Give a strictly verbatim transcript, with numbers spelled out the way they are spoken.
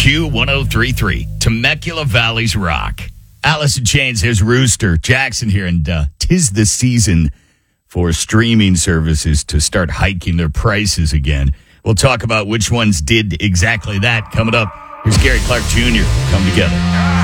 Q one oh three three, Temecula Valley's Rock. Alice in Chains, there's Rooster. Jackson here, and uh, 'tis the season for streaming services to start hiking their prices again. We'll talk about which ones did exactly that coming up. Here's Gary Clark Junior Come Together.